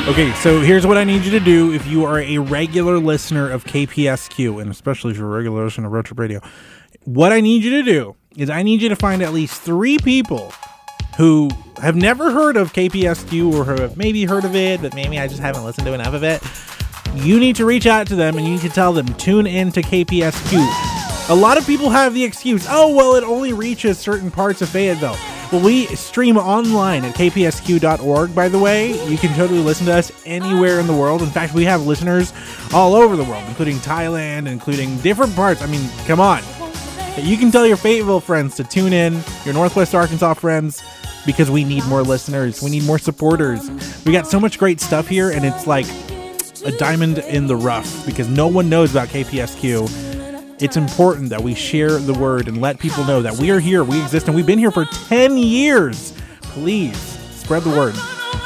Okay, so here's what I need you to do if you are a regular listener of KPSQ, and especially if you're a regular listener of Road Trip Radio. What I need you to do is I need you to find at least 3 people who have never heard of KPSQ or who have maybe heard of it, but maybe I just haven't listened to enough of it. You need to reach out to them and you need to tell them, tune in to KPSQ. A lot of people have the excuse, oh, well, it only reaches certain parts of Fayetteville. Well, we stream online at kpsq.org, by the way. You can totally listen to us anywhere in the world. In fact, we have listeners all over the world, including Thailand, including different parts. I mean, come on. You can tell your Fayetteville friends to tune in, your Northwest Arkansas friends, because we need more listeners. We need more supporters. We got so much great stuff here, and it's like a diamond in the rough because no one knows about KPSQ. It's important that we share the word and let people know that we are here, we exist, and we've been here for 10 years. Please spread the word.